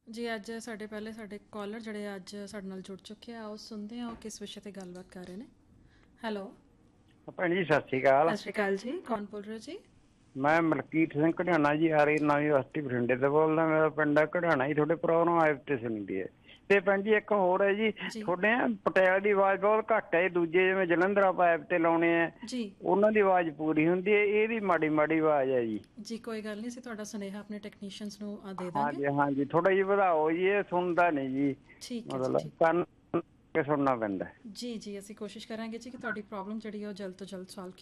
ਜੀ ਅੱਜ ਸਾਡੇ ਕਾਲਰ ਜਿਹੜੇ ਅੱਜ ਸਾਡੇ ਨਾਲ ਜੁੜ ਚੁੱਕੇ ਆ, ਉਹ ਸੁਣਦੇ ਆ ਉਹ ਕਿਸ ਵਿਸ਼ੇ ਤੇ ਗੱਲਬਾਤ ਕਰ ਰਹੇ ਨੇ। ਹੈਲੋ, ਭੈਣ ਜੀ ਸਤਿ ਸ਼੍ਰੀ ਅਕਾਲ। ਸਤਿ ਸ਼੍ਰੀ ਅਕਾਲ ਜੀ, ਕੌਣ ਬੋਲ ਰਹੇ ਹੋ ਜੀ? ਮੈਂ ਮਲਕੀਤ ਸਿੰਘ ਘੜਿਆਣਾ ਜੀ, ਆਰੀ ਨਵੀਂ ਯੂਨੀਵਰਸਿਟੀ ਬਠਿੰਡੇ ਤੋਂ ਬੋਲਦਾ। ਮੇਰਾ ਪਿੰਡ ਹੈ ਘੜਿਆਣਾ ਜੀ। ਤੁਹਾਡੇ ਪ੍ਰੋਗਰਾਮ ਆਏ ਤੇ ਸੁਣਦੀ ਹੈ। ਤੇ ਭੈਣ ਜੀ ਇੱਕ ਹੋਰ ਹੈ ਜੀ, ਜੀ ਤੁਹਾਡੇ ਪਟਿਆਲੇ ਦੀ ਆਵਾਜ਼ ਬਹੁਤ ਘੱਟ ਹੈ। ਦੂਜੇ ਜਿਵੇਂ ਜਲੰਧਰ ਆਪਾਂ ਐਪ ਤੇ ਲਾਉਣੇ ਆ, ਜੀ ਉਹਨਾਂ ਦੀ ਆਵਾਜ਼ ਪੂਰੀ ਹੁੰਦੀ ਹੈ, ਇਹਦੀ ਮਾੜੀ ਮਾੜੀ ਆਵਾਜ਼ ਹੈ ਜੀ। ਜੀ ਕੋਈ ਗੱਲ ਨਹੀਂ, ਅਸੀਂ ਤੁਹਾਡਾ ਸੁਨੇਹਾ ਆਪਣੇ ਟੈਕਨੀਸ਼ੀਅਨਸ ਨੂੰ ਦੇ ਦਾਂਗੇ। ਹਾਂਜੀ ਹਾਂਜੀ, ਥੋੜਾ ਜੀ ਵਧਾਓ ਜੀ, ਇਹ ਸੁਣਦਾ ਨਹੀਂ ਜੀ, ਠੀਕ ਹੈ ਜੀ, ਮਤਲਬ ਠੀਕ। ਕੰਨ ਕੇ ਸੁਣਨਾ ਪੈਂਦਾ। ਜੀ ਜੀ ਅਸੀਂ ਕੋਸ਼ਿਸ਼ ਕਰਾਂਗੇ ਜੀ ਕਿ ਤੁਹਾਡੀ ਪ੍ਰੋਬਲਮ ਜਿਹੜੀ ਹੈ ਉਹ ਜਲਦ ਤੋਂ ਜਲਦ ਸੋਲਵ